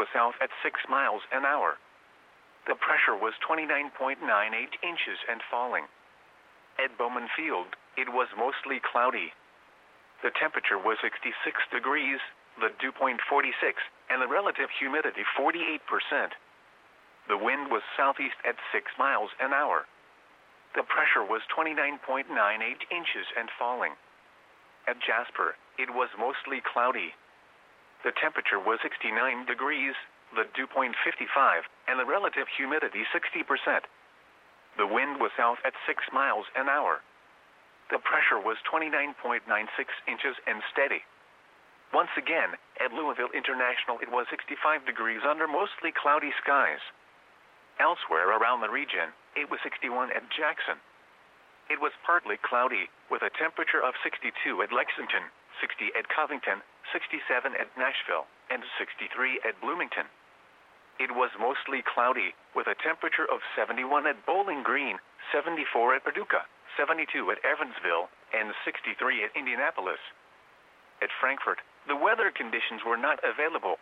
was south at 6 miles an hour. The pressure was 29.98 inches and falling. At Bowman Field, it was mostly cloudy. The temperature was 66 degrees, the dew point 46, and the relative humidity 48%. The wind was southeast at 6 miles an hour. The pressure was 29.98 inches and falling. At Jasper, it was mostly cloudy. The temperature was 69 degrees, the dew point 55, and the relative humidity 60%. The wind was south at 6 miles an hour. The pressure was 29.96 inches and steady. Once again, at Louisville International it was 65 degrees under mostly cloudy skies. Elsewhere around the region, it was 61 at Jackson. It was partly cloudy, with a temperature of 62 at Lexington, 60 at Covington, 67 at Nashville, and 63 at Bloomington. It was mostly cloudy, with a temperature of 71 at Bowling Green, 74 at Paducah, 72 at Evansville, and 63 at Indianapolis. At Frankfort, the weather conditions were not available.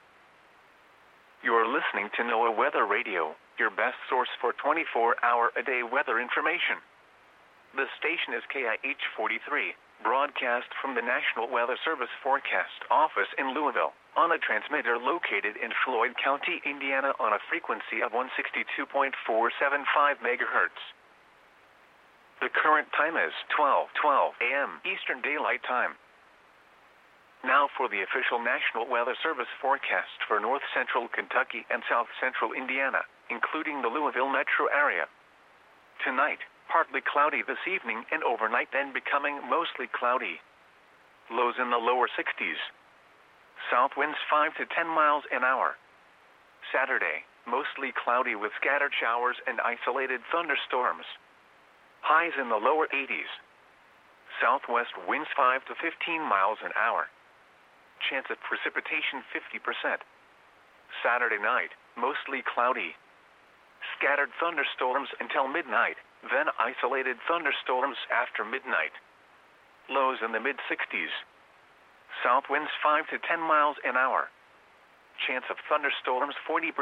You are listening to NOAA Weather Radio, your best source for 24-hour-a-day weather information. The station is KIH 43, broadcast from the National Weather Service Forecast Office in Louisville, on a transmitter located in Floyd County, Indiana on a frequency of 162.475 megahertz. The current time is 12:12 a.m. Eastern Daylight Time. Now for the official National Weather Service forecast for north central Kentucky and south central Indiana, including the Louisville metro area. Tonight, partly cloudy this evening and overnight, then becoming mostly cloudy. Lows in the lower 60s. South winds 5 to 10 miles an hour. Saturday, mostly cloudy with scattered showers and isolated thunderstorms. Highs in the lower 80s. Southwest winds 5 to 15 miles an hour. Chance of precipitation 50%. Saturday night, mostly cloudy. Scattered thunderstorms until midnight, then isolated thunderstorms after midnight. Lows in the mid-60s. South winds 5 to 10 miles an hour. Chance of thunderstorms 40%.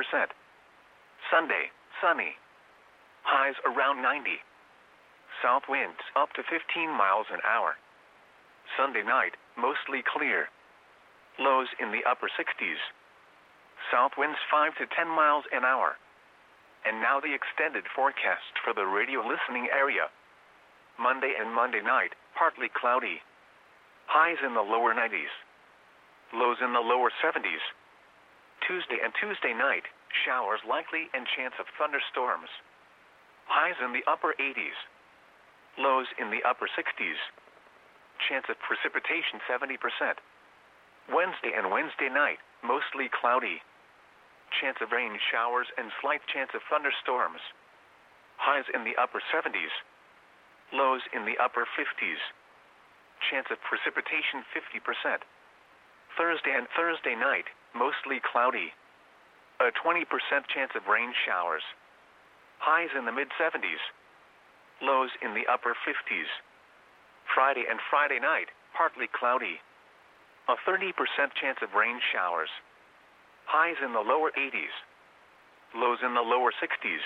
Sunday, sunny. Highs around 90. South winds up to 15 miles an hour. Sunday night, mostly clear. Lows in the upper 60s. South winds 5 to 10 miles an hour. And now the extended forecast for the radio listening area. Monday and Monday night, partly cloudy. Highs in the lower 90s. Lows in the lower 70s. Tuesday and Tuesday night, showers likely and chance of thunderstorms. Highs in the upper 80s. Lows in the upper 60s. Chance of precipitation 70%. Wednesday and Wednesday night, mostly cloudy. Chance of rain showers and slight chance of thunderstorms. Highs in the upper 70s. Lows in the upper 50s. Chance of precipitation 50%. Thursday and Thursday night, mostly cloudy. A 20% chance of rain showers. Highs in the mid-70s. Lows in the upper 50s. Friday and Friday night, partly cloudy. A 30% chance of rain showers. Highs in the lower 80s. Lows in the lower 60s.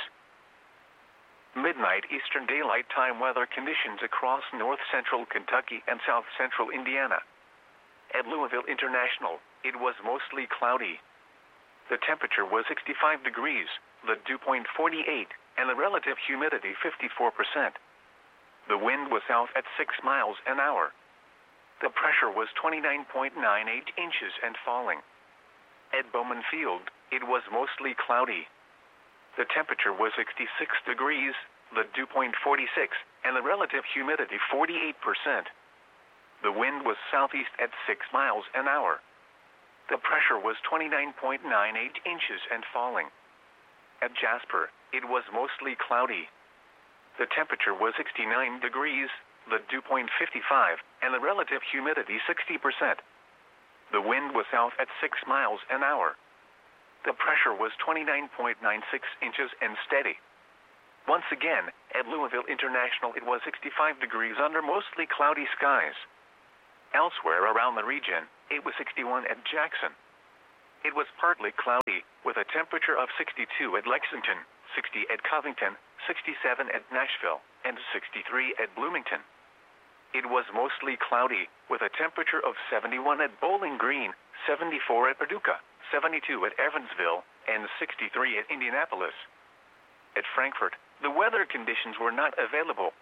Midnight Eastern Daylight Time weather conditions across north central Kentucky and south central Indiana. At Louisville International, it was mostly cloudy. The temperature was 65 degrees, the dew point 48, and the relative humidity 54%. The wind was south at 6 miles an hour. The pressure was 29.98 inches and falling. At Bowman Field, it was mostly cloudy. The temperature was 66 degrees, the dew point 46, and the relative humidity 48%. The wind was southeast at 6 miles an hour. The pressure was 29.98 inches and falling. At Jasper, it was mostly cloudy. The temperature was 69 degrees, the dew point 55, and the relative humidity 60%. The wind was south at 6 miles an hour. The pressure was 29.96 inches and steady. Once again, at Louisville International it was 65 degrees under mostly cloudy skies. Elsewhere around the region, it was 61 at Jackson. it was partly cloudy, with a temperature of 62 at Lexington, 60 at Covington, 67 at Nashville, and 63 at Bloomington. It was mostly cloudy, with a temperature of 71 at Bowling Green, 74 at Paducah, 72 at Evansville, and 63 at Indianapolis. At Frankfort, the weather conditions were not available.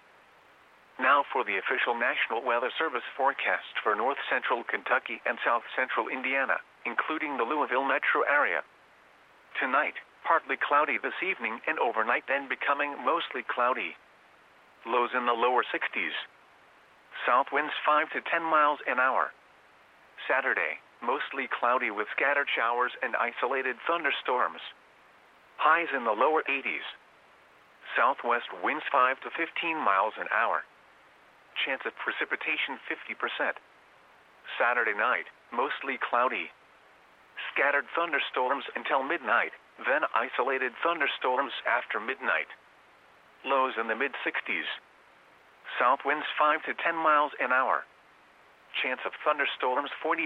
Now for the official National Weather Service forecast for north central Kentucky and south central Indiana, including the Louisville metro area. Tonight, partly cloudy this evening and overnight, then becoming mostly cloudy. Lows in the lower 60s. South winds 5 to 10 miles an hour. Saturday, mostly cloudy with scattered showers and isolated thunderstorms. Highs in the lower 80s. Southwest winds 5 to 15 miles an hour. Chance of precipitation 50%. Saturday night, mostly cloudy. Scattered thunderstorms until midnight, then isolated thunderstorms after midnight. Lows in the mid-60s. South winds 5 to 10 miles an hour. Chance of thunderstorms 40%.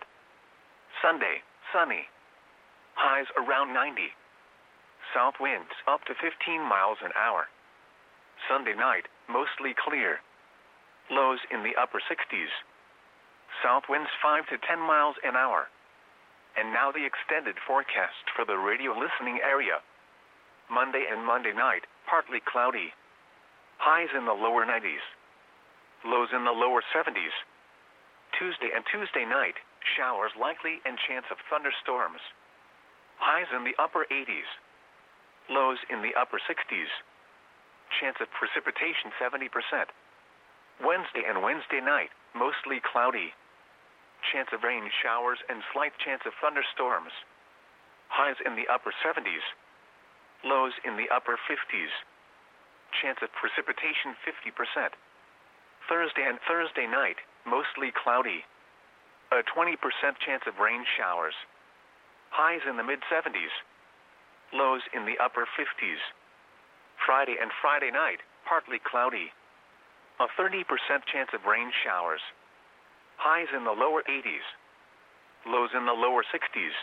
Sunday, sunny. Highs around 90. South winds up to 15 miles an hour. Sunday night, mostly clear. Lows in the upper 60s. South winds 5 to 10 miles an hour. And now the extended forecast for the radio listening area. Monday and Monday night, partly cloudy. Highs in the lower 90s. Lows in the lower 70s. Tuesday and Tuesday night, showers likely and chance of thunderstorms. Highs in the upper 80s. Lows in the upper 60s. Chance of precipitation 70%. Wednesday and Wednesday night, mostly cloudy. Chance of rain showers and slight chance of thunderstorms. Highs in the upper 70s. Lows in the upper 50s. Chance of precipitation 50%. Thursday and Thursday night, mostly cloudy. A 20% chance of rain showers. Highs in the mid-70s. Lows in the upper 50s. Friday and Friday night, partly cloudy. A 30% chance of rain showers. Highs in the lower 80s. Lows in the lower 60s.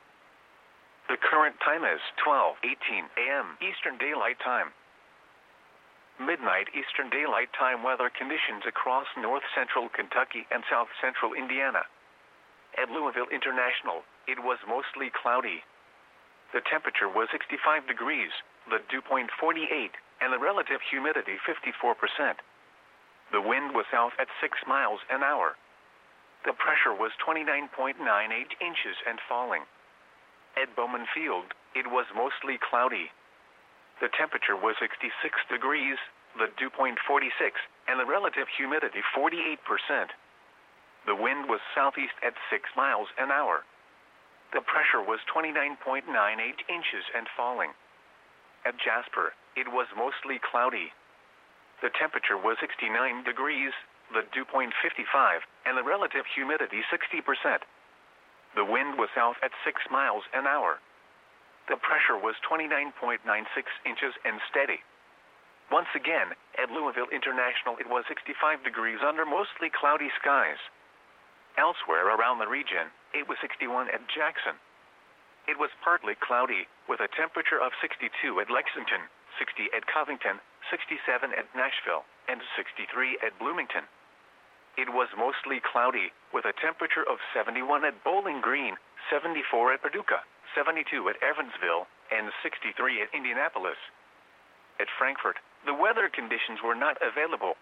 The current time is 12:18 a.m. Eastern Daylight Time. Midnight Eastern Daylight Time weather conditions across north central Kentucky and south central Indiana. At Louisville International, it was mostly cloudy. The temperature was 65 degrees, the dew point 48, and the relative humidity 54%. The wind was south at 6 miles an hour. The pressure was 29.98 inches and falling. At Bowman Field, it was mostly cloudy. The temperature was 66 degrees, the dew point 46, and the relative humidity 48%. The wind was southeast at 6 miles an hour. The pressure was 29.98 inches and falling. At Jasper, it was mostly cloudy. The temperature was 69 degrees, the dew point 55, and the relative humidity 60%. The wind was south at 6 miles an hour. The pressure was 29.96 inches and steady. Once again, at Louisville International, it was 65 degrees under mostly cloudy skies. Elsewhere around the region, it was 61 at Jackson. It was partly cloudy, with a temperature of 62 at Lexington, 60 at Covington, 67 at Nashville, and 63 at Bloomington. It was mostly cloudy, with a temperature of 71 at Bowling Green, 74 at Paducah, 72 at Evansville, and 63 at Indianapolis. At Frankfort, the weather conditions were not available.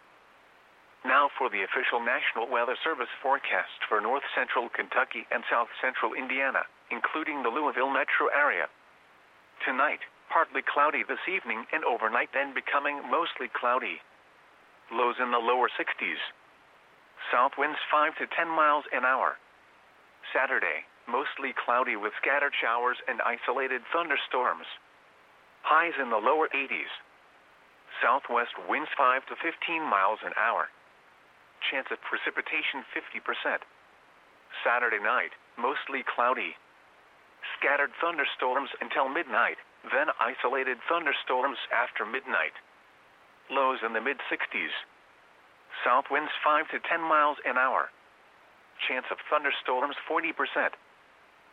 Now for the official National Weather Service forecast for north central Kentucky and south central Indiana, including the Louisville metro area. Tonight, partly cloudy this evening and overnight, then becoming mostly cloudy. Lows in the lower 60s. South winds 5 to 10 miles an hour. Saturday, mostly cloudy with scattered showers and isolated thunderstorms. Highs in the lower 80s. Southwest winds 5 to 15 miles an hour. Chance of precipitation 50%. Saturday night, mostly cloudy. Scattered thunderstorms until midnight, then isolated thunderstorms after midnight. Lows in the mid-60s. South winds 5 to 10 miles an hour. Chance of thunderstorms 40%.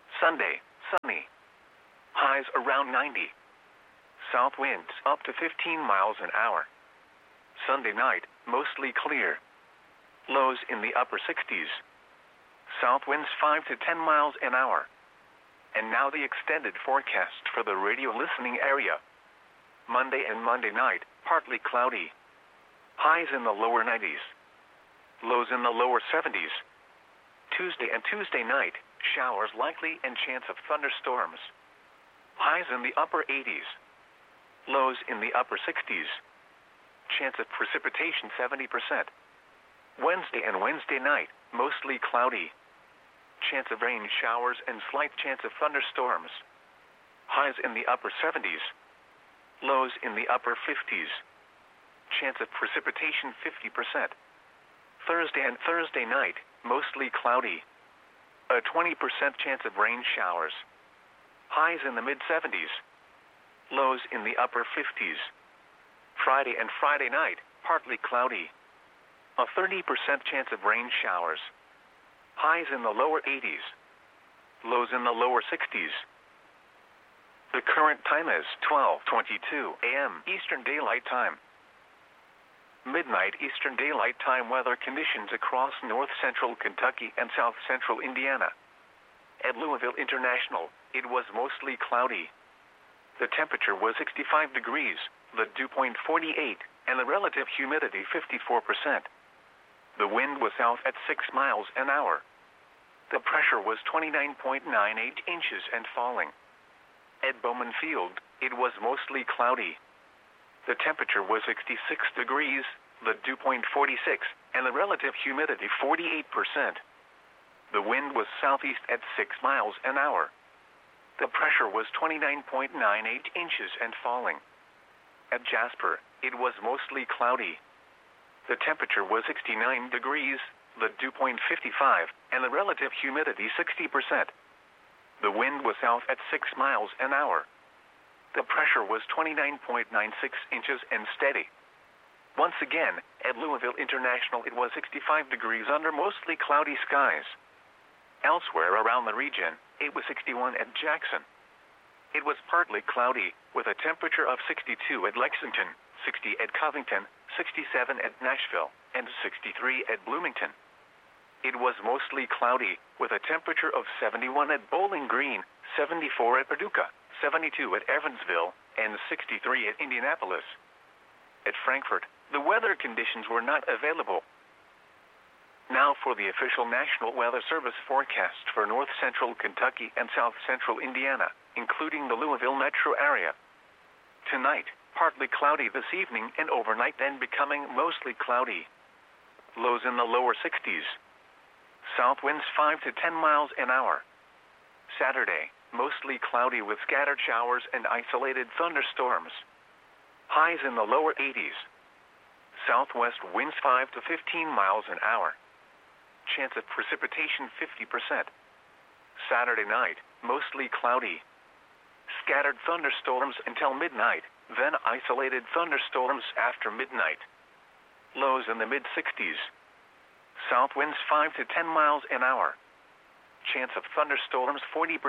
Sunday, sunny. Highs around 90. South winds up to 15 miles an hour. Sunday night, mostly clear. Lows in the upper 60s. South winds 5 to 10 miles an hour. And now the extended forecast for the radio listening area. Monday and Monday night, partly cloudy. Highs in the lower 90s. Lows in the lower 70s. Tuesday and Tuesday night, showers likely and chance of thunderstorms. Highs in the upper 80s. Lows in the upper 60s. Chance of precipitation 70%. Wednesday and Wednesday night, mostly cloudy. Chance of rain showers and slight chance of thunderstorms. Highs in the upper 70s. Lows in the upper 50s. Chance of precipitation 50%. Thursday and Thursday night, mostly cloudy. A 20% chance of rain showers. Highs in the mid-70s. Lows in the upper 50s. Friday and Friday night, partly cloudy. A 30% chance of rain showers. Highs in the lower 80s. Lows in the lower 60s. The current time is 12:22 a.m. Eastern Daylight Time. Midnight Eastern Daylight Time weather conditions across north-central Kentucky and south-central Indiana. At Louisville International, it was mostly cloudy. The temperature was 65 degrees, the dew point 48, and the relative humidity 54%. The wind was south at 6 miles an hour. The pressure was 29.98 inches and falling. At Bowman Field, it was mostly cloudy. The temperature was 66 degrees, the dew point 46, and the relative humidity 48%. The wind was southeast at 6 miles an hour. The pressure was 29.98 inches and falling. At Jasper, it was mostly cloudy. The temperature was 69 degrees, the dew point 55, and the relative humidity 60%. The wind was south at 6 miles an hour. The pressure was 29.96 inches and steady. Once again, at Louisville International it was 65 degrees under mostly cloudy skies. Elsewhere around the region, it was 61 at Jackson. It was partly cloudy, with a temperature of 62 at Lexington, 60 at Covington, 67 at Nashville, and 63 at Bloomington. It was mostly cloudy, with a temperature of 71 at Bowling Green, 74 at Paducah, 72 at Evansville, and 63 at Indianapolis. At Frankfort, the weather conditions were not available. Now for the official National Weather Service forecast for north-central Kentucky and south-central Indiana, including the Louisville metro area. Tonight, partly cloudy this evening and overnight, then becoming mostly cloudy. Lows in the lower 60s. South winds 5 to 10 miles an hour. Saturday, mostly cloudy with scattered showers and isolated thunderstorms. Highs in the lower 80s. Southwest winds 5 to 15 miles an hour. Chance of precipitation 50%. Saturday night, mostly cloudy. Scattered thunderstorms until midnight, then isolated thunderstorms after midnight. Lows in the mid-60s. South winds 5 to 10 miles an hour. Chance of thunderstorms 40%.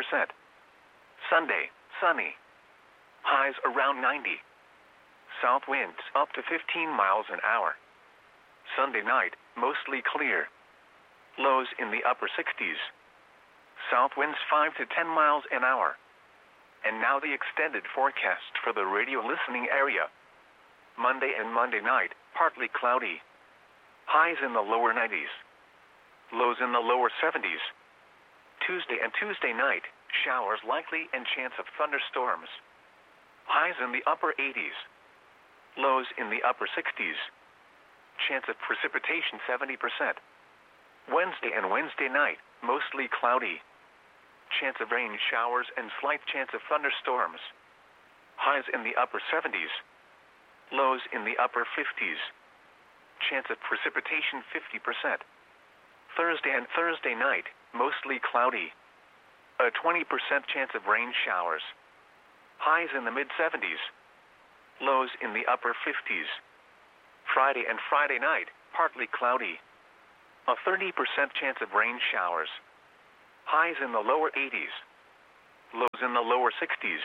Sunday, sunny. Highs around 90. South winds up to 15 miles an hour. Sunday night, mostly clear. Lows in the upper 60s. South winds 5 to 10 miles an hour. And now the extended forecast for the radio listening area. Monday and Monday night, partly cloudy. Highs in the lower 90s. Lows in the lower 70s. Tuesday and Tuesday night, showers likely and chance of thunderstorms. Highs in the upper 80s. Lows in the upper 60s. Chance of precipitation 70%. Wednesday and Wednesday night, mostly cloudy. Chance of rain showers and slight chance of thunderstorms. Highs in the upper 70s. Lows in the upper 50s. Chance of precipitation 50%. Thursday and Thursday night, mostly cloudy. A 20% chance of rain showers. Highs in the mid-70s. Lows in the upper 50s. Friday and Friday night, partly cloudy. A 30% chance of rain showers. Highs in the lower 80s. lows in the lower 60s.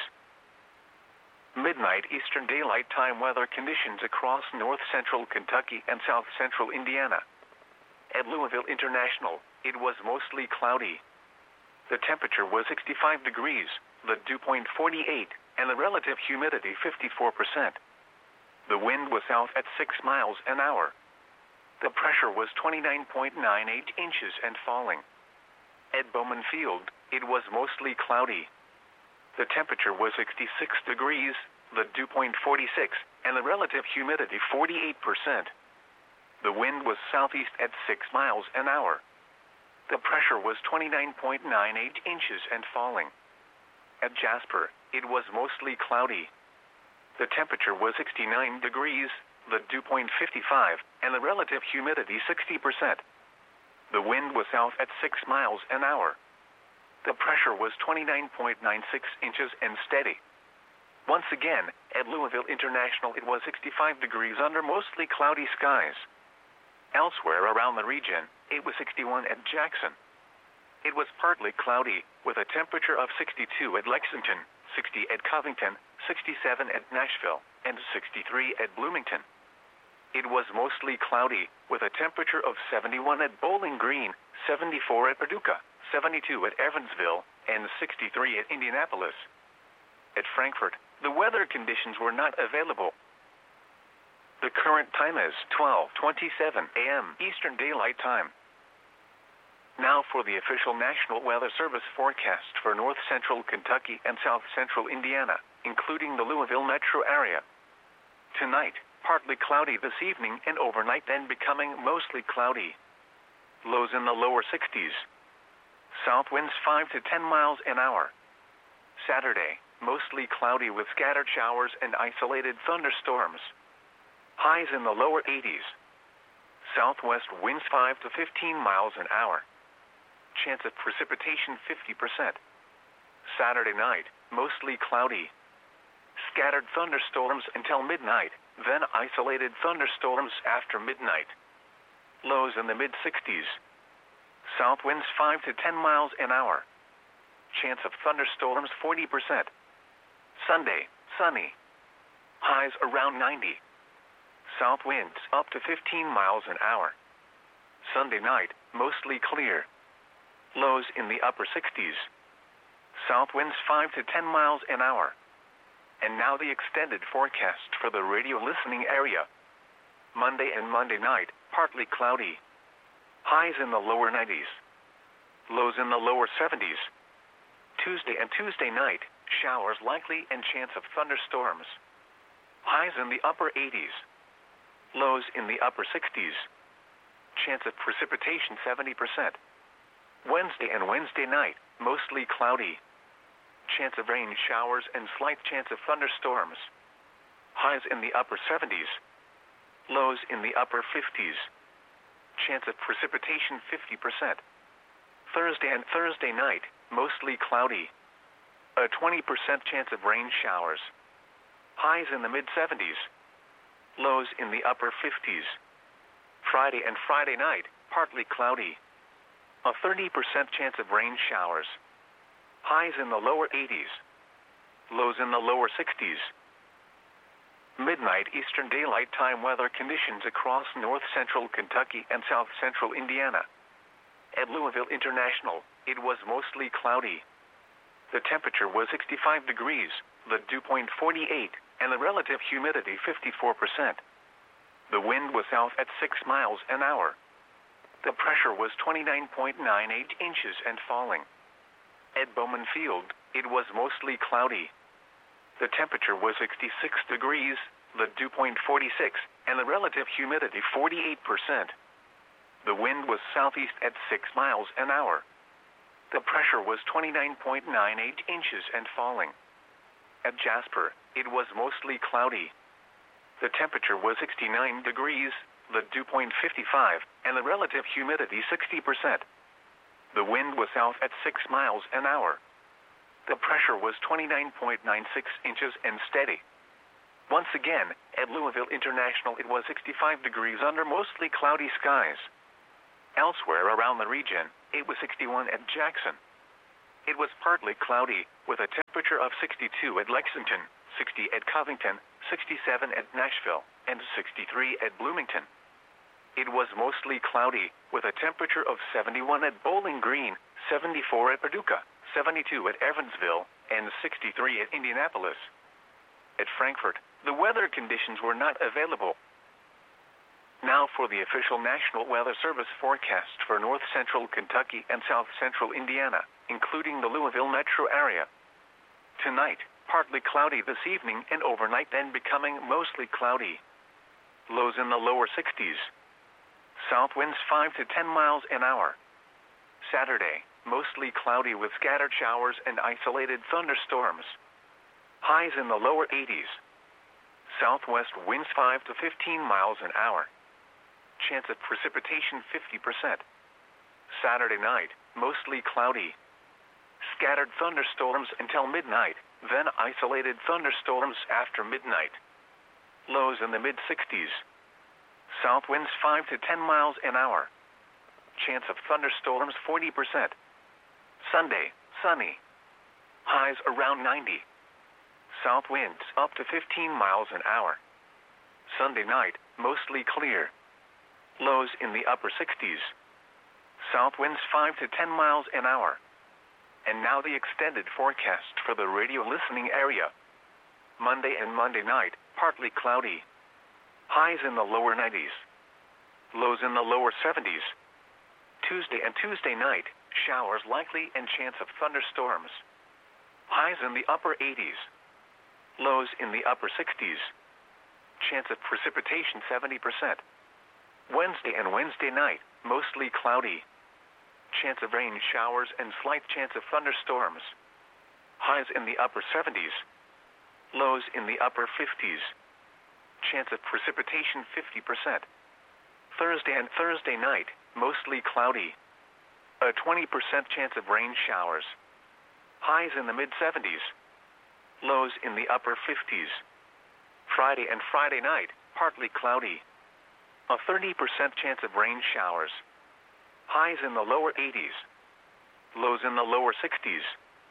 Midnight Eastern Daylight Time weather conditions across north central Kentucky and south central Indiana. At Louisville International, it was mostly cloudy. The temperature was 65 degrees, the dew point 48, and the relative humidity 54%. The wind was south at 6 miles an hour. The pressure was 29.98 inches and falling. At Bowman Field, it was mostly cloudy. The temperature was 66 degrees, the dew point 46, and the relative humidity 48%. The wind was southeast at 6 miles an hour. The pressure was 29.98 inches and falling. At Jasper, it was mostly cloudy. The temperature was 69 degrees, the dew point 55, and the relative humidity 60%. The wind was south at 6 miles an hour. The pressure was 29.96 inches and steady. Once again, at Louisville International, it was 65 degrees under mostly cloudy skies. Elsewhere around the region, it was 61 at Jackson. It was partly cloudy, with a temperature of 62 at Lexington, 60 at Covington, 67 at Nashville, and 63 at Bloomington. It was mostly cloudy, with a temperature of 71 at Bowling Green, 74 at Paducah, 72 at Evansville, and 63 at Indianapolis. At Frankfort, the weather conditions were not available. The current time is 12:27 a.m. Eastern Daylight Time. Now for the official National Weather Service forecast for north central Kentucky and south central Indiana, including the Louisville metro area. Tonight, partly cloudy this evening and overnight, then becoming mostly cloudy. Lows in the lower 60s. South winds 5 to 10 miles an hour. Saturday, mostly cloudy with scattered showers and isolated thunderstorms. Highs in the lower 80s. Southwest winds 5 to 15 miles an hour. Chance of precipitation 50%. Saturday night, mostly cloudy. Scattered thunderstorms until midnight, then isolated thunderstorms after midnight. Lows in the mid-60s. South winds 5 to 10 miles an hour. Chance of thunderstorms 40%. Sunday, sunny. Highs around 90. South winds up to 15 miles an hour. Sunday night, mostly clear. Lows in the upper 60s. South winds 5 to 10 miles an hour. And now the extended forecast for the radio listening area. Monday and Monday night, partly cloudy. Highs in the lower 90s. Lows in the lower 70s. Tuesday and Tuesday night, showers likely and chance of thunderstorms. Highs in the upper 80s. Lows in the upper 60s. Chance of precipitation 70%. Wednesday and Wednesday night, mostly cloudy. Chance of rain showers and slight chance of thunderstorms. Highs in the upper 70s. Lows in the upper 50s. Chance of precipitation 50%. Thursday and Thursday night, mostly cloudy. A 20% chance of rain showers. Highs in the mid-70s. Lows in the upper 50s. Friday and Friday night, partly cloudy. A 30% chance of rain showers. Highs in the lower 80s. Lows in the lower 60s. Midnight Eastern Daylight Time weather conditions across north central Kentucky and south central Indiana. At Louisville International, it was mostly cloudy. The temperature was 65 degrees, the dew point 48, and the relative humidity 54%. The wind was south at 6 miles an hour. The pressure was 29.98 inches and falling. At Bowman Field, it was mostly cloudy. The temperature was 66 degrees, the dew point 46, and the relative humidity 48%. The wind was southeast at 6 miles an hour. The pressure was 29.98 inches and falling. At Jasper, it was mostly cloudy. The temperature was 69 degrees, the dew point 55, and the relative humidity 60%. The wind was south at 6 miles an hour. The pressure was 29.96 inches and steady. Once again, at Louisville International, it was 65 degrees under mostly cloudy skies. Elsewhere around the region, it was 61 at Jackson. it was partly cloudy, with a temperature of 62 at Lexington, 60 at Covington, 67 at Nashville, and 63 at Bloomington. It was mostly cloudy, with a temperature of 71 at Bowling Green, 74 at Paducah, 72 at Evansville, and 63 at Indianapolis. At Frankfort, the weather conditions were not available. Now for the official National Weather Service forecast for north central Kentucky and south central Indiana, including the Louisville metro area. Tonight, partly cloudy this evening and overnight, then becoming mostly cloudy. Lows in the lower 60s. South winds 5 to 10 miles an hour. Saturday, mostly cloudy with scattered showers and isolated thunderstorms. Highs in the lower 80s. Southwest winds 5 to 15 miles an hour. Chance of precipitation 50%. Saturday night, mostly cloudy. Scattered thunderstorms until midnight, then isolated thunderstorms after midnight. Lows in the mid-60s. South winds 5 to 10 miles an hour. Chance of thunderstorms 40%. Sunday, sunny. Highs around 90. South winds up to 15 miles an hour. Sunday night, mostly clear. Lows in the upper 60s. South winds 5 to 10 miles an hour. And now the extended forecast for the radio listening area. Monday and Monday night, partly cloudy. Highs in the lower 90s. Lows in the lower 70s. Tuesday and Tuesday night, showers likely and chance of thunderstorms. Highs in the upper 80s. Lows in the upper 60s. Chance of precipitation 70%. Wednesday and Wednesday night, mostly cloudy. Chance of rain showers and slight chance of thunderstorms. Highs in the upper 70s. Lows in the upper 50s. Chance of precipitation 50%. Thursday and Thursday night, mostly cloudy. A 20% chance of rain showers. Highs in the mid-70s. Lows in the upper 50s. Friday and Friday night, partly cloudy. A 30% chance of rain showers. Highs in the lower 80s. Lows in the lower 60s.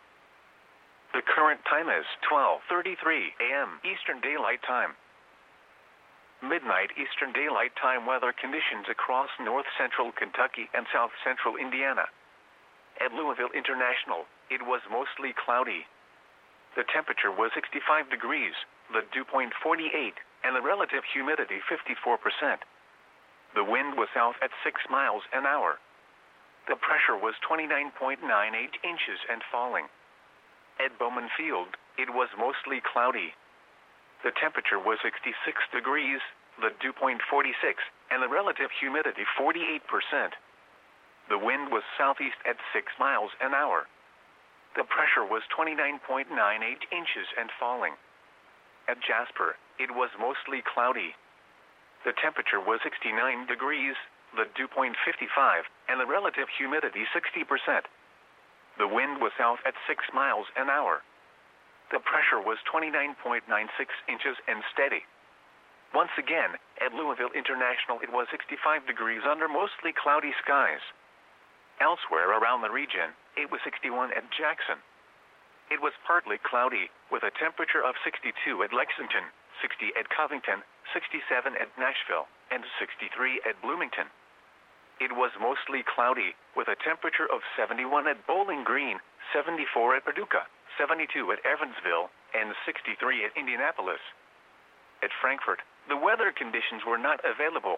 The current time is 12:33 a.m. Eastern Daylight Time. Midnight Eastern Daylight Time weather conditions across north central Kentucky and south central Indiana. At Louisville International, it was mostly cloudy. The temperature was 65 degrees, the dew point 48, and the relative humidity 54%. The wind was south at 6 miles an hour. The pressure was 29.98 inches and falling. At Bowman Field, it was mostly cloudy. The temperature was 66 degrees, the dew point 46, and the relative humidity 48%. The wind was southeast at 6 miles an hour. The pressure was 29.98 inches and falling. At Jasper, it was mostly cloudy. The temperature was 69 degrees, the dew point 55, and the relative humidity 60%. The wind was south at 6 miles an hour. The pressure was 29.96 inches and steady. Once again, at Louisville International, it was 65 degrees under mostly cloudy skies. Elsewhere around the region, it was 61 at Jackson. It was partly cloudy, with a temperature of 62 at Lexington, 60 at Covington, 67 at Nashville, and 63 at Bloomington. It was mostly cloudy, with a temperature of 71 at Bowling Green, 74 at Paducah, 72 at Evansville, and 63 at Indianapolis. At Frankfort, the weather conditions were not available.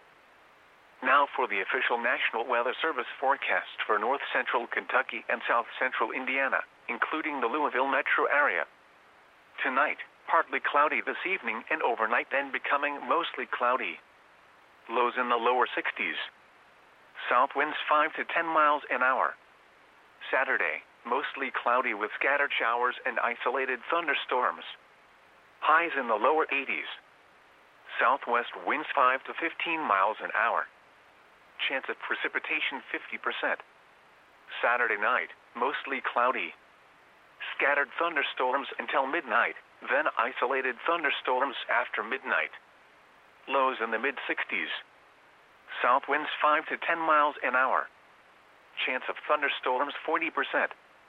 Now for the official National Weather Service forecast for north central Kentucky and south central Indiana, including the Louisville metro area. Tonight, partly cloudy this evening and overnight, then becoming mostly cloudy. Lows in the lower 60s. South winds 5 to 10 miles an hour. Saturday, mostly cloudy with scattered showers and isolated thunderstorms. Highs in the lower 80s. Southwest winds 5 to 15 miles an hour. Chance of precipitation 50%. Saturday night, mostly cloudy. Scattered thunderstorms until midnight, then isolated thunderstorms after midnight. Lows in the mid-60s. South winds 5 to 10 miles an hour. Chance of thunderstorms 40%.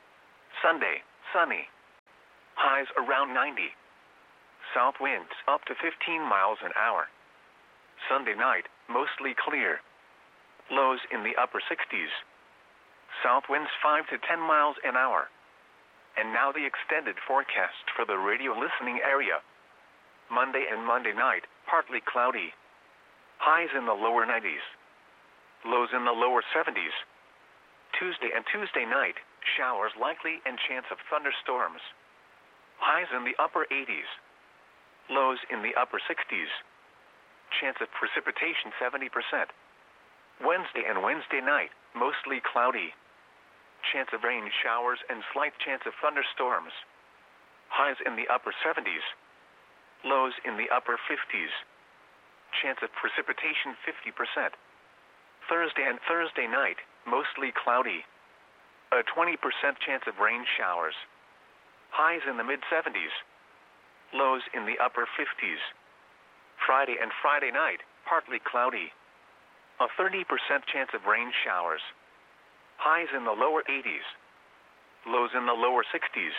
Sunday, sunny. Highs around 90. South winds up to 15 miles an hour. Sunday night, mostly clear. Lows in the upper 60s. South winds 5 to 10 miles an hour. And now the extended forecast for the radio listening area. Monday and Monday night, partly cloudy. Highs in the lower 90s. Lows in the lower 70s. Tuesday and Tuesday night, showers likely and chance of thunderstorms. Highs in the upper 80s. Lows in the upper 60s. Chance of precipitation 70%. Wednesday and Wednesday night, mostly cloudy. Chance of rain showers and slight chance of thunderstorms. Highs in the upper 70s. Lows in the upper 50s. Chance of precipitation 50%. Thursday and Thursday night, mostly cloudy. A 20% chance of rain showers. Highs in the mid-70s. Lows in the upper 50s. Friday and Friday night, partly cloudy. A 30% chance of rain showers. Highs in the lower 80s. Lows in the lower 60s.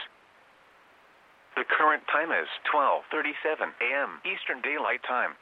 The current time is 12:37 a.m. Eastern Daylight Time.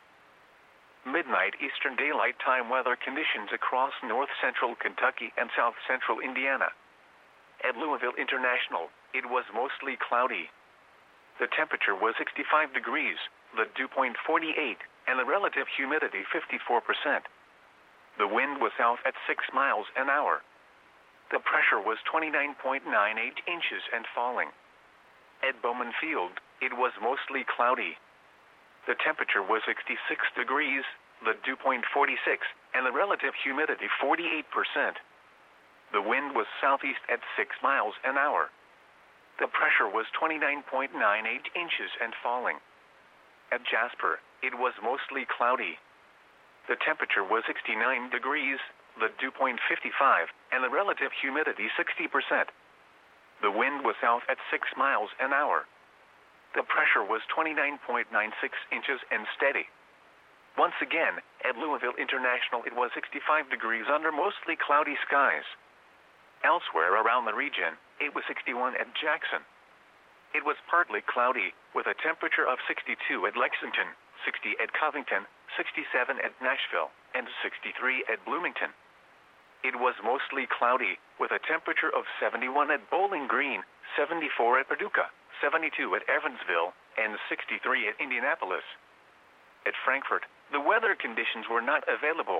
Midnight Eastern Daylight Time weather conditions across north-central Kentucky and south-central Indiana. At Louisville International, it was mostly cloudy. The temperature was 65 degrees, the dew point 48, and the relative humidity 54%. The wind was south at 6 miles an hour. The pressure was 29.98 inches and falling. At Bowman Field, it was mostly cloudy. The temperature was 66 degrees, the dew point 46, and the relative humidity 48%. The wind was southeast at 6 miles an hour. The pressure was 29.98 inches and falling. At Jasper, it was mostly cloudy. The temperature was 69 degrees, the dew point 55, and the relative humidity 60%. The wind was south at 6 miles an hour. The pressure was 29.96 inches and steady. Once again, at Louisville International, it was 65 degrees under mostly cloudy skies. Elsewhere around the region, it was 61 at Jackson. It was partly cloudy, with a temperature of 62 at Lexington, 60 at Covington, 67 at Nashville, and 63 at Bloomington. It was mostly cloudy, with a temperature of 71 at Bowling Green, 74 at Paducah, 72 at Evansville, and 63 at Indianapolis. At Frankfort, the weather conditions were not available.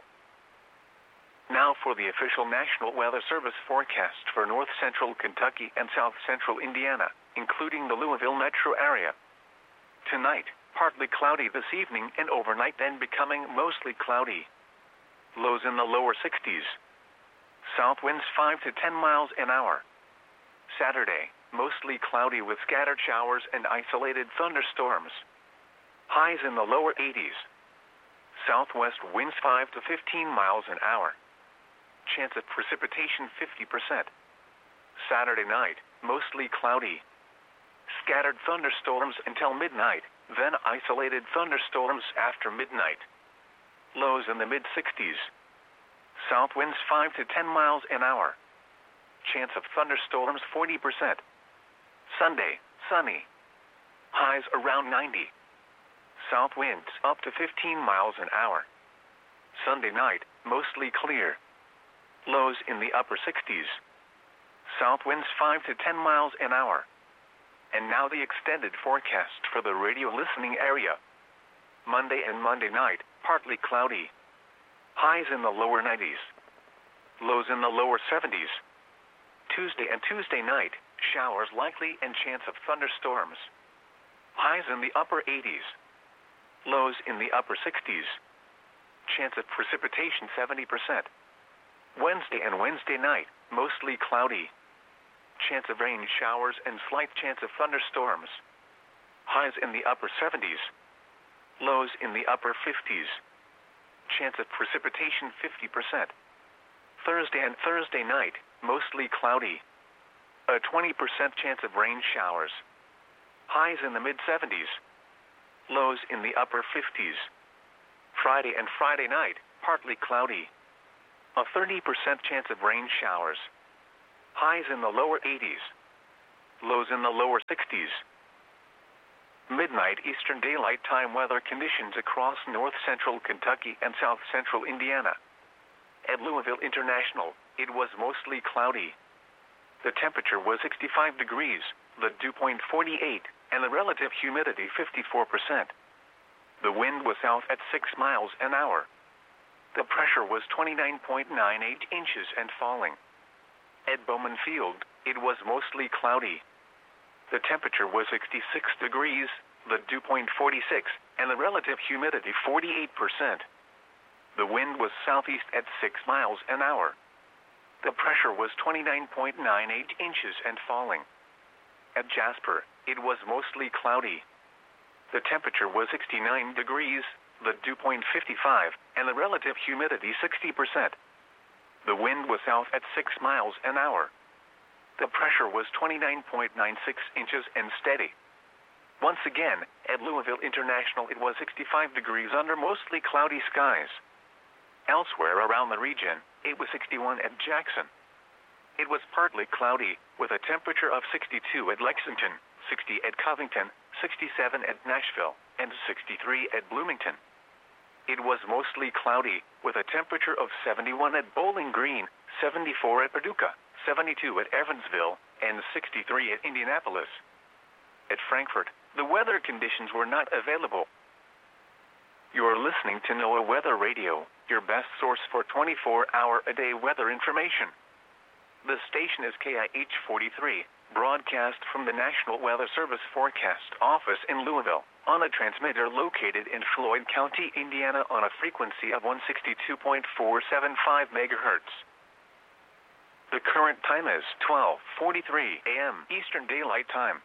Now for the official National Weather Service forecast for north-central Kentucky and south-central Indiana, including the Louisville metro area. Tonight, partly cloudy this evening and overnight, then becoming mostly cloudy. Lows in the lower 60s. South winds 5 to 10 miles an hour. Saturday, mostly cloudy with scattered showers and isolated thunderstorms. Highs in the lower 80s. Southwest winds 5 to 15 miles an hour. Chance of precipitation 50%. Saturday night, mostly cloudy. Scattered thunderstorms until midnight, then isolated thunderstorms after midnight. Lows in the mid-60s. South winds 5 to 10 miles an hour. Chance of thunderstorms 40%. Sunday, sunny. Highs around 90. South winds up to 15 miles an hour. Sunday night, mostly clear. Lows in the upper 60s. South winds 5 to 10 miles an hour. And now the extended forecast for the radio listening area. Monday and Monday night, partly cloudy. Highs in the lower 90s. Lows in the lower 70s. Tuesday and Tuesday night, showers likely and chance of thunderstorms. Highs in the upper 80s. Lows in the upper 60s. Chance of precipitation 70%. Wednesday and Wednesday night, mostly cloudy. Chance of rain showers and slight chance of thunderstorms. Highs in the upper 70s. Lows in the upper 50s. Chance of precipitation 50%. Thursday and Thursday night, mostly cloudy. A 20% chance of rain showers. Highs in the mid-70s. Lows in the upper 50s. Friday and Friday night, partly cloudy. A 30% chance of rain showers. Highs in the lower 80s. lows in the lower 60s. Midnight Eastern Daylight Time weather conditions across north-central Kentucky and south-central Indiana. At Louisville International, it was mostly cloudy. The temperature was 65 degrees, the dew point 48, and the relative humidity 54%. The wind was south at 6 miles an hour. The pressure was 29.98 inches and falling. At Bowman Field, it was mostly cloudy. The temperature was 66 degrees, the dew point 46, and the relative humidity 48%. The wind was southeast at 6 miles an hour. The pressure was 29.98 inches and falling. At Jasper, it was mostly cloudy. The temperature was 69 degrees, the dew point 55, and the relative humidity 60%. The wind was south at 6 miles an hour. The pressure was 29.96 inches and steady. Once again, at Louisville International it was 65 degrees under mostly cloudy skies. Elsewhere around the region, it was 61 at Jackson. It was partly cloudy, with a temperature of 62 at Lexington, 60 at Covington, 67 at Nashville, and 63 at Bloomington. It was mostly cloudy, with a temperature of 71 at Bowling Green, 74 at Paducah, 72 at Evansville, and 63 at Indianapolis. At Frankfort, the weather conditions were not available. You are listening to NOAA Weather Radio, your best source for 24-hour-a-day weather information. The station is KIH 43, broadcast from the National Weather Service Forecast Office in Louisville, on a transmitter located in Floyd County, Indiana on a frequency of 162.475 megahertz. The current time is 12:43 a.m. Eastern Daylight Time.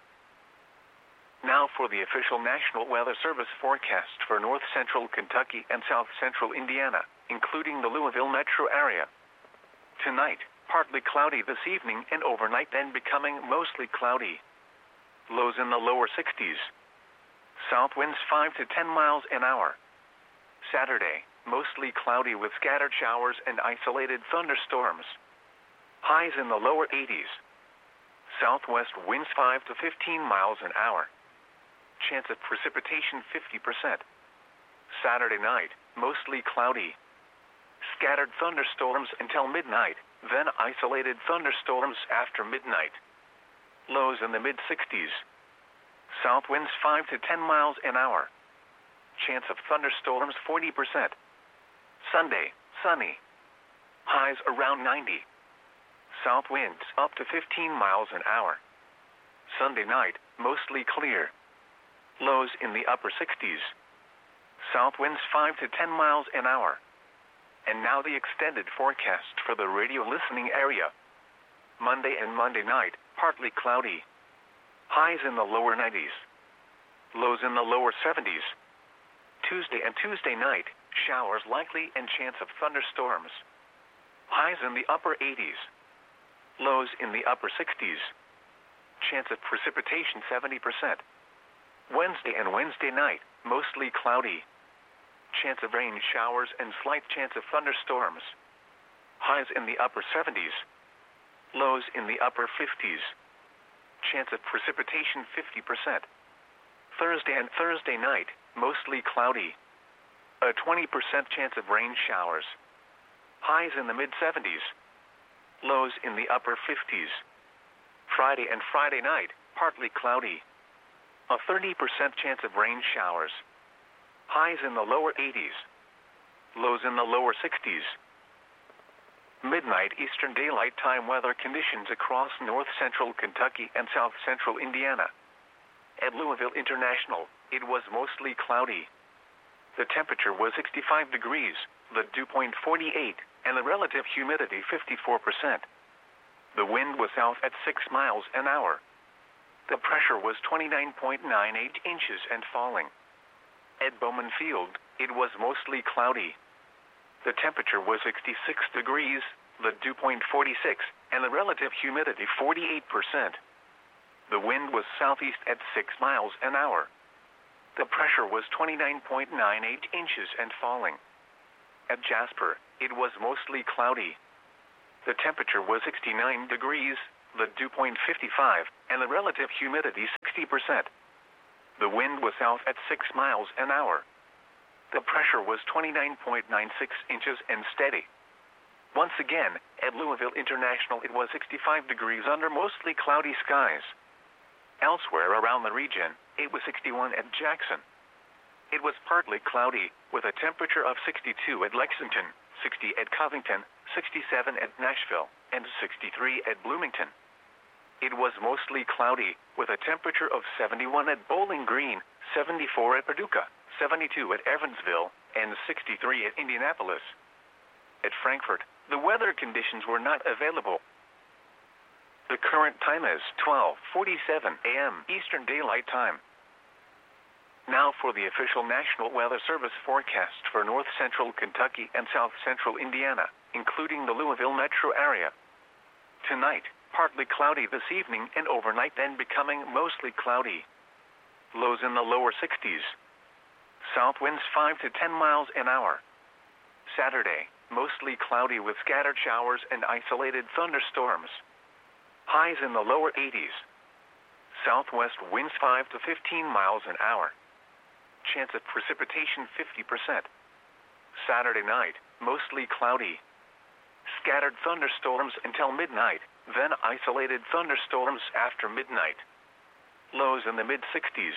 Now for the official National Weather Service forecast for north-central Kentucky and south-central Indiana, including the Louisville metro area. Tonight, partly cloudy this evening and overnight, then becoming mostly cloudy. Lows in the lower 60s. South winds 5 to 10 miles an hour. Saturday, mostly cloudy with scattered showers and isolated thunderstorms. Highs in the lower 80s. Southwest winds 5 to 15 miles an hour. Chance of precipitation 50%. Saturday night, mostly cloudy. Scattered thunderstorms until midnight, then isolated thunderstorms after midnight. Lows in the mid-60s. South winds 5 to 10 miles an hour. Chance of thunderstorms 40%. Sunday, sunny. Highs around 90. South winds up to 15 miles an hour. Sunday night, mostly clear. Lows in the upper 60s. South winds 5 to 10 miles an hour. And now the extended forecast for the radio listening area. Monday and Monday night, partly cloudy. Highs in the lower 90s. Lows in the lower 70s. Tuesday and Tuesday night, showers likely and chance of thunderstorms. Highs in the upper 80s. Lows in the upper 60s. Chance of precipitation 70%. Wednesday and Wednesday night, mostly cloudy. Chance of rain showers and slight chance of thunderstorms. Highs in the upper 70s. Lows in the upper 50s. Chance of precipitation 50%. Thursday and Thursday night, mostly cloudy. A 20% chance of rain showers. Highs in the mid-70s. Lows in the upper 50s. Friday and Friday night, partly cloudy. A 30% chance of rain showers. Highs in the lower 80s. Lows in the lower 60s. Midnight Eastern Daylight Time weather conditions across north-central Kentucky and south-central Indiana. At Louisville International, it was mostly cloudy. The temperature was 65 degrees, the dew point 48, and the relative humidity 54%. The wind was south at 6 miles an hour. The pressure was 29.98 inches and falling. At Bowman Field, it was mostly cloudy. The temperature was 66 degrees, the dew point 46, and the relative humidity 48%. The wind was southeast at 6 miles an hour. The pressure was 29.98 inches and falling. At Jasper, it was mostly cloudy. The temperature was 69 degrees, the dew point 55, and the relative humidity 60%. The wind was south at 6 miles an hour. The pressure was 29.96 inches and steady. Once again, at Louisville International it was 65 degrees under mostly cloudy skies. Elsewhere around the region, it was 61 at Jackson. It was partly cloudy, with a temperature of 62 at Lexington, 60 at Covington, 67 at Nashville, and 63 at Bloomington. It was mostly cloudy, with a temperature of 71 at Bowling Green, 74 at Paducah, 72 at Evansville, and 63 at Indianapolis. At Frankfort, the weather conditions were not available. The current time is 12:47 a.m. Eastern Daylight Time. Now for the official National Weather Service forecast for north central Kentucky and south central Indiana, including the Louisville metro area. Tonight, partly cloudy this evening and overnight, then becoming mostly cloudy. Lows in the lower 60s. South winds 5 to 10 miles an hour. Saturday, mostly cloudy with scattered showers and isolated thunderstorms. Highs in the lower 80s. Southwest winds 5 to 15 miles an hour. Chance of precipitation 50%. Saturday night, mostly cloudy. Scattered thunderstorms until midnight, then isolated thunderstorms after midnight. Lows in the mid-60s.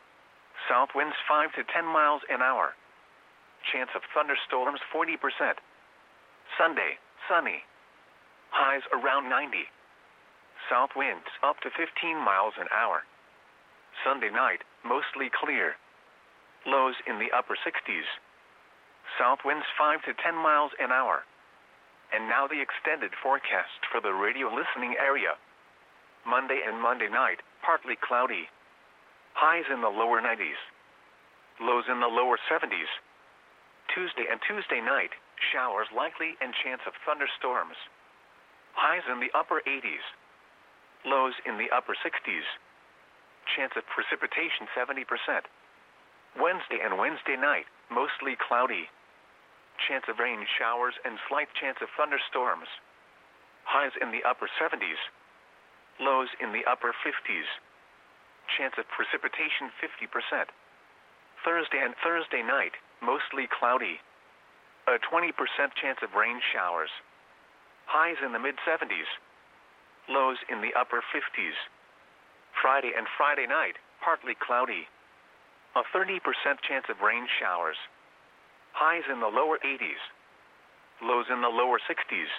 South winds 5 to 10 miles an hour. Chance of thunderstorms 40%. Sunday, sunny. Highs around 90. South winds up to 15 miles an hour. Sunday night, mostly clear. Lows in the upper 60s. South winds 5 to 10 miles an hour. And now the extended forecast for the radio listening area. Monday and Monday night, partly cloudy. Highs in the lower 90s. Lows in the lower 70s. Tuesday and Tuesday night, showers likely and chance of thunderstorms. Highs in the upper 80s. Lows in the upper 60s. Chance of precipitation 70%. Wednesday and Wednesday night, mostly cloudy. Chance of rain showers and slight chance of thunderstorms. Highs in the upper 70s. Lows in the upper 50s. Chance of precipitation 50%. Thursday and Thursday night, mostly cloudy. A 20% chance of rain showers. Highs in the mid-70s. Lows in the upper 50s. Friday and Friday night, partly cloudy. A 30% chance of rain showers. Highs in the lower 80s. Lows in the lower 60s.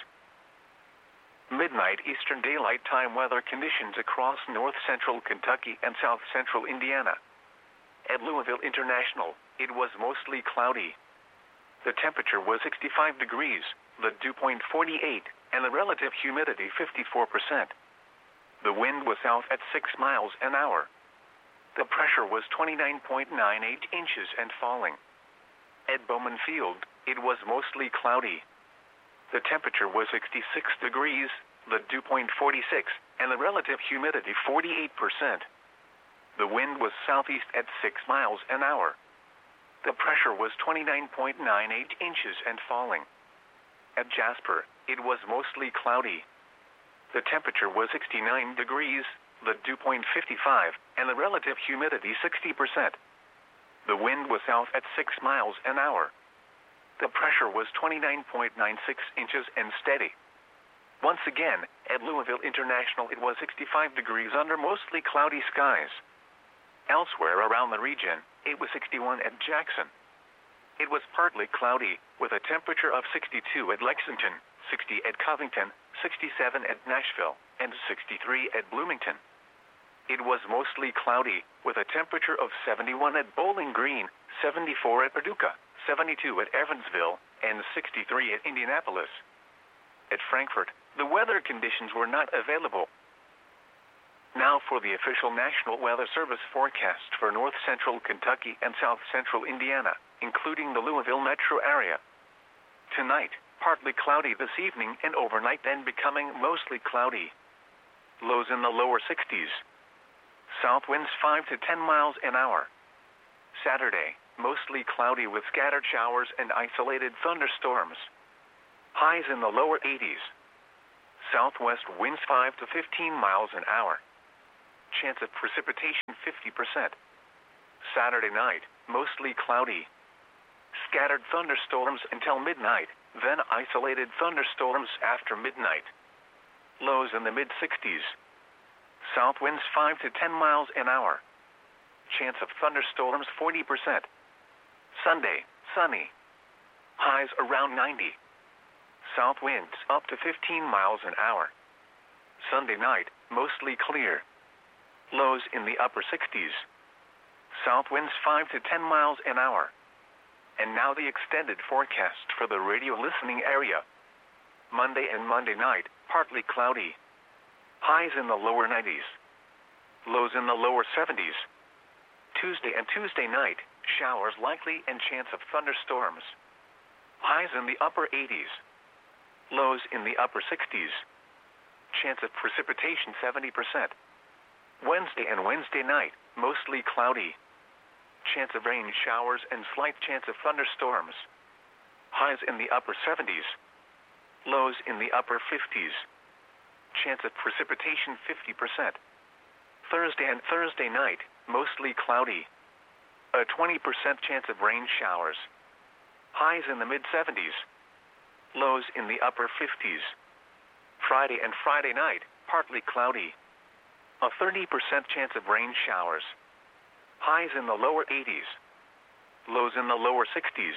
Midnight Eastern Daylight Time weather conditions across north central Kentucky and south central Indiana. At Louisville International, it was mostly cloudy. The temperature was 65 degrees, the dew point 48, and the relative humidity 54%. The wind was south at 6 miles an hour. The pressure was 29.98 inches and falling. At Bowman Field, it was mostly cloudy. The temperature was 66 degrees, the dew point 46, and the relative humidity 48%. The wind was southeast at 6 miles an hour. The pressure was 29.98 inches and falling. At Jasper, it was mostly cloudy. The temperature was 69 degrees, the dew point 55, and the relative humidity 60%. The wind was south at 6 miles an hour. The pressure was 29.96 inches and steady. Once again, at Louisville International it was 65 degrees under mostly cloudy skies. Elsewhere around the region, it was 61 at Jackson. It was partly cloudy, with a temperature of 62 at Lexington, 60 at Covington, 67 at Nashville, and 63 at Bloomington. It was mostly cloudy, with a temperature of 71 at Bowling Green, 74 at Paducah, 72 at Evansville, and 63 at Indianapolis. At Frankfort, the weather conditions were not available. Now for the official National Weather Service forecast for north central Kentucky and south central Indiana, including the Louisville metro area. Tonight, partly cloudy this evening and overnight, then becoming mostly cloudy. Lows in the lower 60s. South winds 5 to 10 miles an hour. Saturday, mostly cloudy with scattered showers and isolated thunderstorms. Highs in the lower 80s. Southwest winds 5 to 15 miles an hour. Chance of precipitation 50%. Saturday night, mostly cloudy. Scattered thunderstorms until midnight, then isolated thunderstorms after midnight. Lows in the mid-60s. South winds 5 to 10 miles an hour. Chance of thunderstorms 40%. Sunday, sunny. Highs around 90. South winds up to 15 miles an hour. Sunday night, mostly clear. Lows in the upper 60s. South winds 5 to 10 miles an hour. And now the extended forecast for the radio listening area. Monday and Monday night, partly cloudy. Highs in the lower 90s. Lows in the lower 70s. Tuesday and Tuesday night, showers likely and chance of thunderstorms. Highs in the upper 80s. Lows in the upper 60s. Chance of precipitation 70%. Wednesday and Wednesday night, mostly cloudy. Chance of rain showers and slight chance of thunderstorms. Highs in the upper 70s. Lows in the upper 50s. Chance of precipitation 50%. Thursday and Thursday night, mostly cloudy. A 20% chance of rain showers. Highs in the mid-70s. Lows in the upper 50s. Friday and Friday night, partly cloudy. A 30% chance of rain showers. Highs in the lower 80s. Lows in the lower 60s.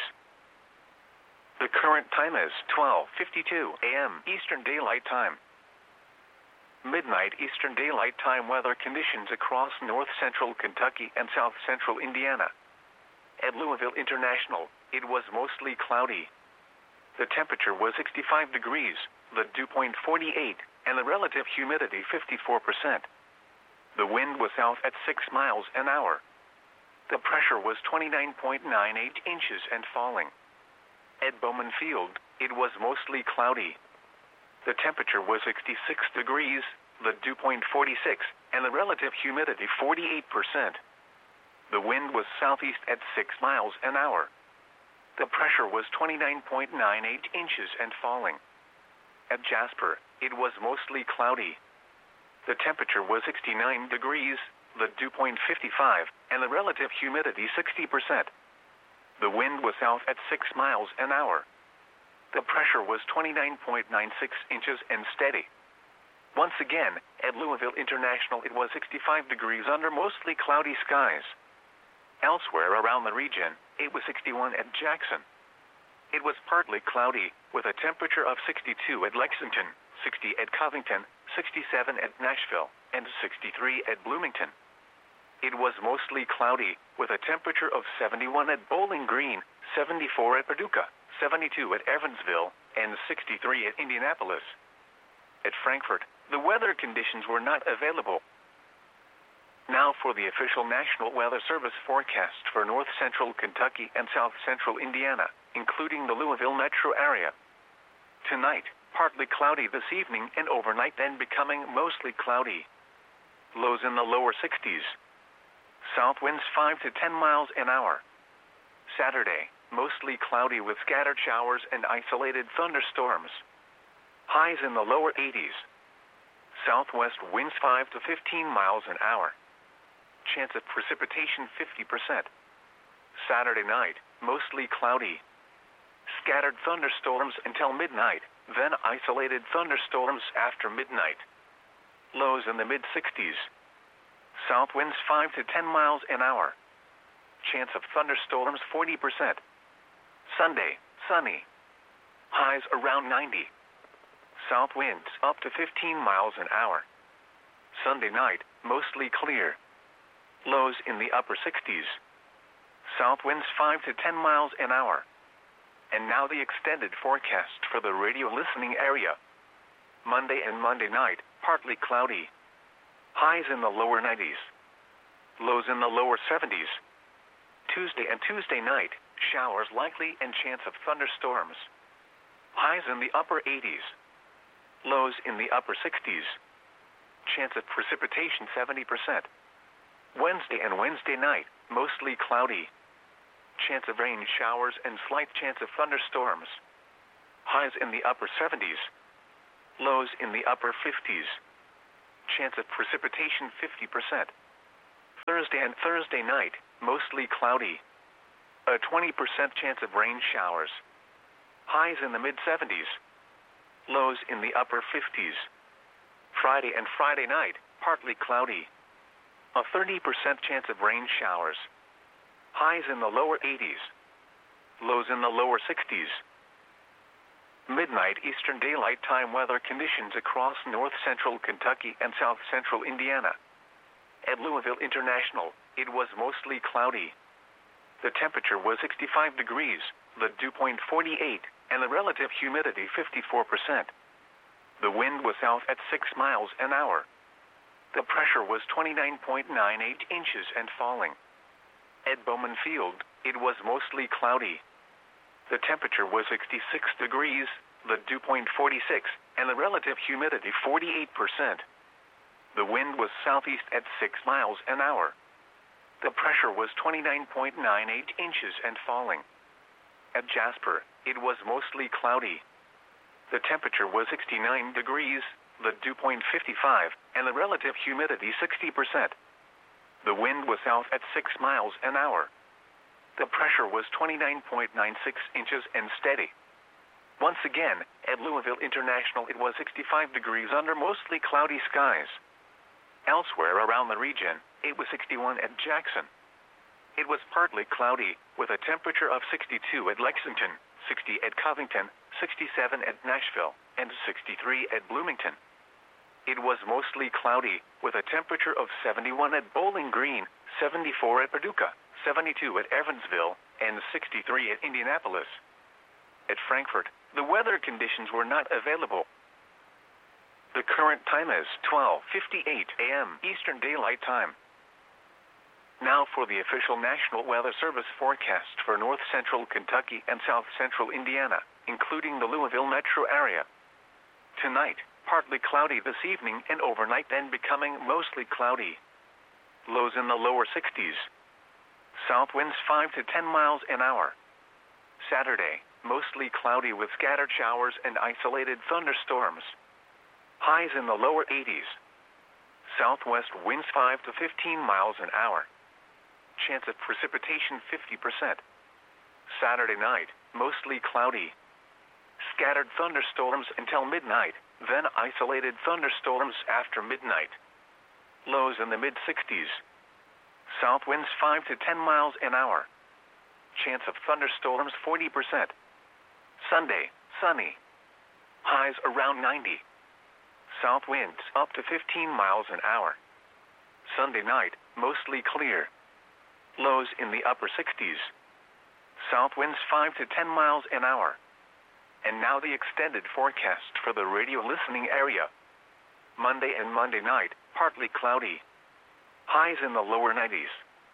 The current time is 12:52 a.m. Eastern Daylight Time. Midnight Eastern Daylight Time weather conditions across north-central Kentucky and south-central Indiana. At Louisville International, it was mostly cloudy. The temperature was 65 degrees, the dew point 48, and the relative humidity 54%. The wind was south at 6 miles an hour. The pressure was 29.98 inches and falling. At Bowman Field, it was mostly cloudy. The temperature was 66 degrees, the dew point 46, and the relative humidity 48%. The wind was southeast at 6 miles an hour. The pressure was 29.98 inches and falling. At Jasper, it was mostly cloudy. The temperature was 69 degrees, the dew point 55, and the relative humidity 60%. The wind was south at 6 miles an hour. The pressure was 29.96 inches and steady. Once again, at Louisville International, it was 65 degrees under mostly cloudy skies. Elsewhere around the region, it was 61 at Jackson. It was partly cloudy, with a temperature of 62 at Lexington, 60 at Covington, 67 at Nashville, and 63 at Bloomington. It was mostly cloudy, with a temperature of 71 at Bowling Green, 74 at Paducah, 72 at Evansville, and 63 at Indianapolis. At Frankfort, the weather conditions were not available. Now for the official National Weather Service forecast for north-central Kentucky and south-central Indiana, including the Louisville metro area. Tonight, partly cloudy this evening and overnight, then becoming mostly cloudy. Lows in the lower 60s. South winds 5 to 10 miles an hour. Saturday, mostly cloudy with scattered showers and isolated thunderstorms. Highs in the lower 80s. Southwest winds 5 to 15 miles an hour. Chance of precipitation 50%. Saturday night, mostly cloudy. Scattered thunderstorms until midnight, then isolated thunderstorms after midnight. Lows in the mid-60s. South winds 5 to 10 miles an hour. Chance of thunderstorms 40%. Sunday, sunny. Highs around 90. South winds up to 15 miles an hour. Sunday night, mostly clear. Lows in the upper 60s. South winds 5 to 10 miles an hour. And now the extended forecast for the radio listening area. Monday and Monday night, partly cloudy. Highs in the lower 90s. Lows in the lower 70s. Tuesday and Tuesday night, showers likely and chance of thunderstorms. Highs in the upper 80s. Lows in the upper 60s. Chance of precipitation 70%. Wednesday and Wednesday night, mostly cloudy. Chance of rain showers and slight chance of thunderstorms. Highs in the upper 70s. Lows in the upper 50s. Chance of precipitation 50%. Thursday and Thursday night, mostly cloudy. A 20% chance of rain showers. Highs in the mid-70s. Lows in the upper 50s. Friday and Friday night, partly cloudy. A 30% chance of rain showers. Highs in the lower 80s. Lows in the lower 60s. Midnight Eastern Daylight Time weather conditions across north-central Kentucky and south-central Indiana. At Louisville International, it was mostly cloudy. The temperature was 65 degrees, the dew point 48, and the relative humidity 54%. The wind was south at 6 miles an hour. The pressure was 29.98 inches and falling. At Bowman Field, it was mostly cloudy. The temperature was 66 degrees, the dew point 46, and the relative humidity 48%. The wind was southeast at 6 miles an hour. The pressure was 29.98 inches and falling. At Jasper, it was mostly cloudy. The temperature was 69 degrees, the dew point 55, and the relative humidity 60%. The wind was south at 6 miles an hour. The pressure was 29.96 inches and steady. Once again, at Louisville International, it was 65 degrees under mostly cloudy skies. Elsewhere around the region, it was 61 at Jackson. It was partly cloudy, with a temperature of 62 at Lexington, 60 at Covington, 67 at Nashville, and 63 at Bloomington. It was mostly cloudy, with a temperature of 71 at Bowling Green, 74 at Paducah, 72 at Evansville, and 63 at Indianapolis. At Frankfort, the weather conditions were not available. The current time is 12:58 a.m. Eastern Daylight Time. Now for the official National Weather Service forecast for north-central Kentucky and south-central Indiana, including the Louisville metro area. Tonight, partly cloudy this evening and overnight, then becoming mostly cloudy. Lows in the lower 60s. South winds 5 to 10 miles an hour. Saturday, mostly cloudy with scattered showers and isolated thunderstorms. Highs in the lower 80s. Southwest winds 5 to 15 miles an hour. Chance of precipitation 50%. Saturday night, mostly cloudy. Scattered thunderstorms until midnight, then isolated thunderstorms after midnight. Lows in the mid-60s. South winds 5 to 10 miles an hour. Chance of thunderstorms 40%. Sunday, sunny. Highs around 90. South winds up to 15 miles an hour. Sunday night, mostly clear. Lows in the upper 60s. South winds 5 to 10 miles an hour. And now the extended forecast for the radio listening area. Monday and Monday night, partly cloudy. Highs in the lower 90s.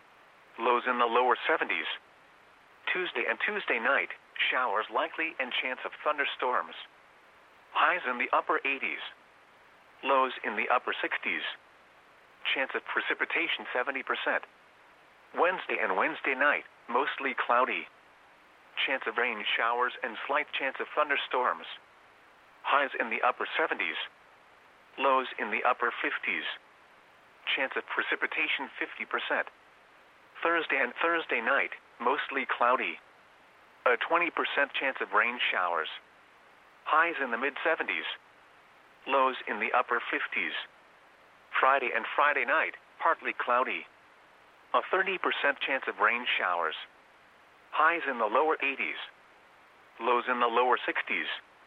Lows in the lower 70s. Tuesday and Tuesday night, showers likely and chance of thunderstorms. Highs in the upper 80s. Lows in the upper 60s. Chance of precipitation 70%. Wednesday and Wednesday night, mostly cloudy. Chance of rain showers and slight chance of thunderstorms. Highs in the upper 70s. Lows in the upper 50s. Chance of precipitation 50%. Thursday and Thursday night, mostly cloudy. A 20% chance of rain showers. Highs in the mid-70s. Lows in the upper 50s. Friday and Friday night, partly cloudy. A 30% chance of rain showers. Highs in the lower 80s. Lows in the lower 60s.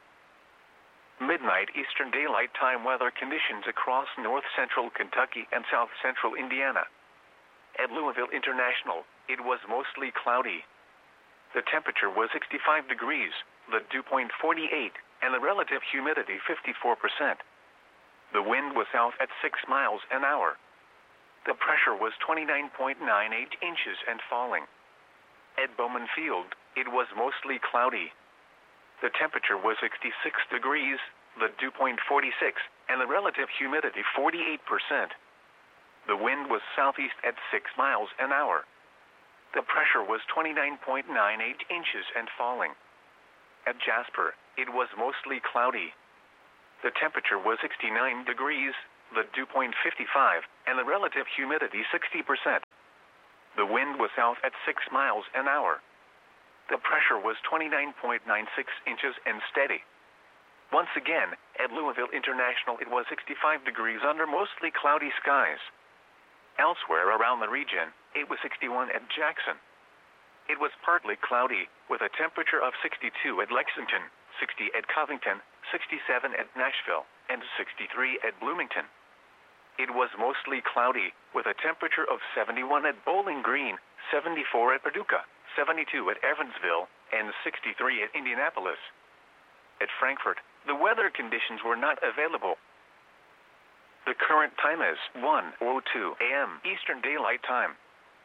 Midnight Eastern Daylight Time weather conditions across north-central Kentucky and south-central Indiana. At Louisville International, it was mostly cloudy. The temperature was 65 degrees, the dew point 48, and the relative humidity 54%. The wind was south at 6 miles an hour. The pressure was 29.98 inches and falling. At Bowman Field, it was mostly cloudy. The temperature was 66 degrees, the dew point 46, and the relative humidity 48%. The wind was southeast at 6 miles an hour. The pressure was 29.98 inches and falling. At Jasper, it was mostly cloudy. The temperature was 69 degrees, the dew point 55, and the relative humidity 60%. The wind was south at 6 miles an hour. The pressure was 29.96 inches and steady. Once again, at Louisville International it was 65 degrees under mostly cloudy skies. Elsewhere around the region, it was 61 at Jackson. It was partly cloudy, with a temperature of 62 at Lexington, 60 at Covington, 67 at Nashville, and 63 at Bloomington. It was mostly cloudy, with a temperature of 71 at Bowling Green, 74 at Paducah, 72 at Evansville, and 63 at Indianapolis. At Frankfort, the weather conditions were not available. The current time is 1:02 a.m. Eastern Daylight Time.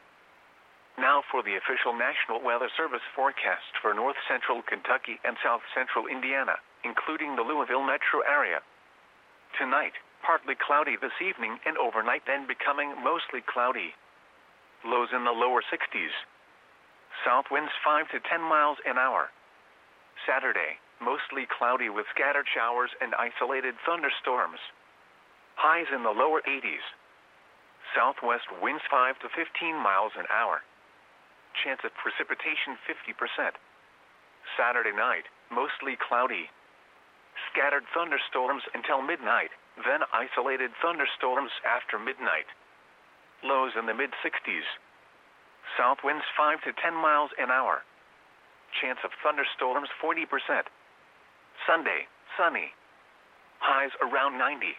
Now for the official National Weather Service forecast for north central Kentucky and south central Indiana, including the Louisville metro area. Tonight, partly cloudy this evening and overnight, then becoming mostly cloudy. Lows in the lower 60s. South winds 5 to 10 miles an hour. Saturday, mostly cloudy with scattered showers and isolated thunderstorms. Highs in the lower 80s. Southwest winds 5 to 15 miles an hour. Chance of precipitation 50%. Saturday night, mostly cloudy. Scattered thunderstorms until midnight, then isolated thunderstorms after midnight. Lows in the mid-60s. South winds 5 to 10 miles an hour. Chance of thunderstorms 40%. Sunday, sunny. Highs around 90.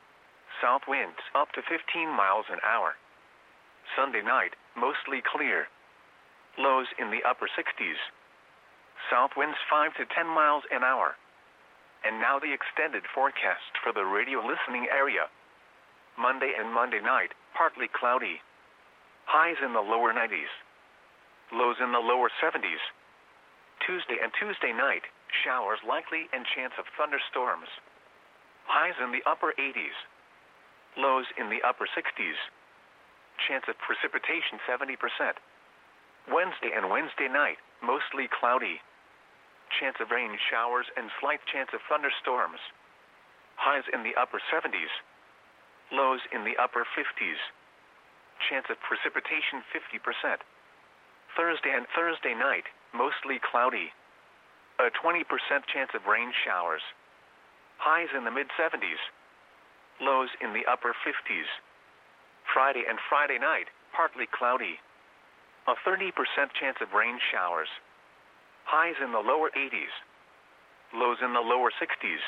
South winds up to 15 miles an hour. Sunday night, mostly clear. Lows in the upper 60s. South winds 5 to 10 miles an hour. And now the extended forecast for the radio listening area. Monday and Monday night, partly cloudy. Highs in the lower 90s. Lows in the lower 70s. Tuesday and Tuesday night, showers likely and chance of thunderstorms. Highs in the upper 80s. Lows in the upper 60s. Chance of precipitation 70%. Wednesday and Wednesday night, mostly cloudy. Chance of rain showers and slight chance of thunderstorms. Highs in the upper 70s. Lows in the upper 50s. Chance of precipitation 50%. Thursday and Thursday night, mostly cloudy. A 20% chance of rain showers. Highs in the mid-70s. Lows in the upper 50s. Friday and Friday night, partly cloudy. A 30% chance of rain showers. Highs in the lower 80s. Lows in the lower 60s.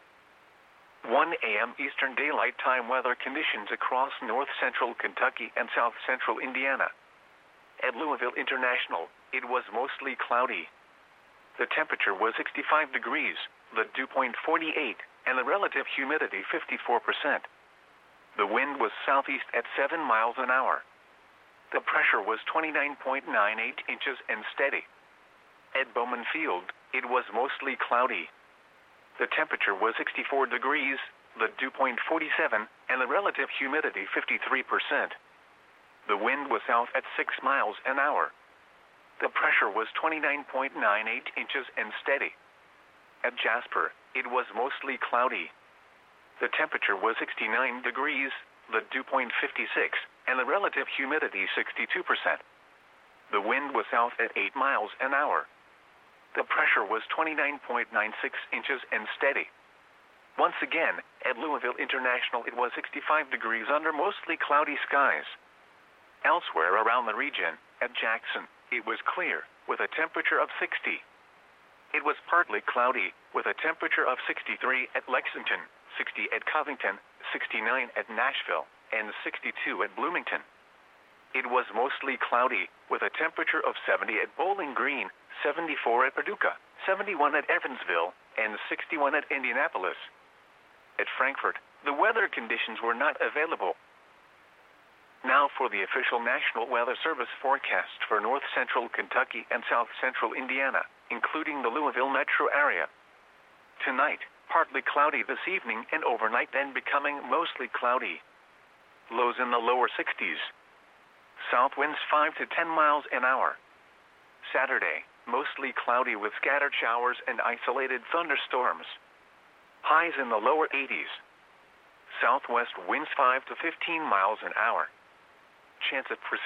1 a.m. Eastern Daylight Time weather conditions across north central Kentucky and south central Indiana. At Louisville International, it was mostly cloudy. The temperature was 65 degrees, the dew point 48, and the relative humidity 54%. The wind was southeast at 7 miles an hour. The pressure was 29.98 inches and steady. At Bowman Field, it was mostly cloudy. The temperature was 64 degrees, the dew point 47, and the relative humidity 53%. The wind was south at 6 miles an hour. The pressure was 29.98 inches and steady. At Jasper, it was mostly cloudy. The temperature was 69 degrees, the dew point 56, and the relative humidity 62%. The wind was south at 8 miles an hour. The pressure was 29.96 inches and steady. Once again, at Louisville International it was 65 degrees under mostly cloudy skies. Elsewhere around the region, at Jackson, it was clear, with a temperature of 60. It was partly cloudy, with a temperature of 63 at Lexington, 60 at Covington, 69 at Nashville, and 62 at Bloomington. It was mostly cloudy, with a temperature of 70 at Bowling Green, 74 at Paducah, 71 at Evansville, and 61 at Indianapolis. At Frankfort, the weather conditions were not available. Now for the official National Weather Service forecast for north central Kentucky and south central Indiana, including the Louisville metro area. Tonight, partly cloudy this evening and overnight, then becoming mostly cloudy. Lows in the lower 60s. South winds 5 to 10 miles an hour. Saturday, mostly cloudy with scattered showers and isolated thunderstorms. Highs in the lower 80s. Southwest winds 5 to 15 miles an hour. Chance of precipitation